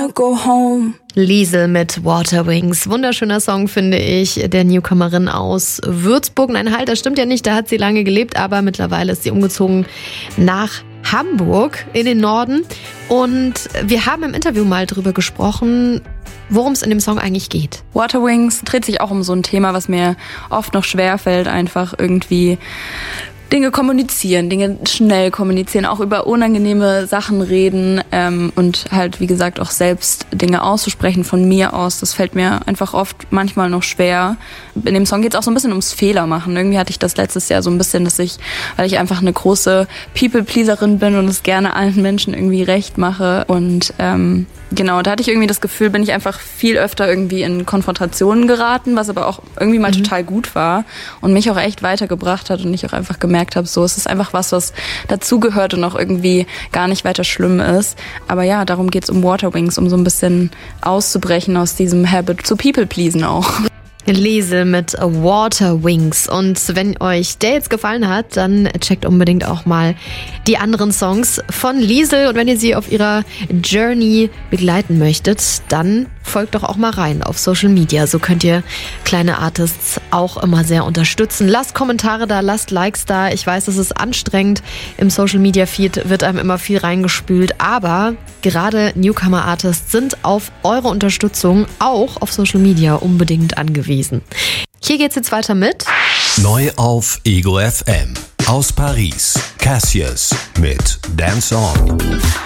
wanna go home. Liesel mit Waterwings. Wunderschöner Song, finde ich, der Newcomerin aus Würzburg. Nein, halt, das stimmt ja nicht, da hat sie lange gelebt, aber mittlerweile ist sie umgezogen nach Hamburg in den Norden. Und wir haben im Interview mal drüber gesprochen, worum es in dem Song eigentlich geht. Waterwings dreht sich auch um so ein Thema, was mir oft noch schwerfällt, einfach irgendwie Dinge kommunizieren, Dinge schnell kommunizieren, auch über unangenehme Sachen reden und halt, wie gesagt, auch selbst Dinge auszusprechen von mir aus. Das fällt mir einfach oft manchmal noch schwer. In dem Song geht es auch so ein bisschen ums Fehlermachen. Irgendwie hatte ich das letztes Jahr so ein bisschen, weil ich einfach eine große People-Pleaserin bin und es gerne allen Menschen irgendwie recht mache. Und genau, da hatte ich irgendwie das Gefühl, bin ich einfach viel öfter irgendwie in Konfrontationen geraten, was aber auch irgendwie mal total gut war und mich auch echt weitergebracht hat und ich auch einfach gemerkt habe, so, es ist einfach was dazugehört und auch irgendwie gar nicht weiter schlimm ist. Aber ja, darum geht's um Waterwings, um so ein bisschen auszubrechen aus diesem Habit zu People-Pleasen auch. Liesel mit Waterwings. Und wenn euch der jetzt gefallen hat, dann checkt unbedingt auch mal die anderen Songs von Liesel. Und wenn ihr sie auf ihrer Journey begleiten möchtet, dann folgt doch auch mal rein auf Social Media. So könnt ihr kleine Artists auch immer sehr unterstützen. Lasst Kommentare da, lasst Likes da. Ich weiß, es ist anstrengend. Im Social Media Feed wird einem immer viel reingespült. Aber gerade Newcomer Artists sind auf eure Unterstützung auch auf Social Media unbedingt angewiesen. Hier geht's jetzt weiter mit Neu auf Ego FM. Aus Paris, Cassius mit Dance On.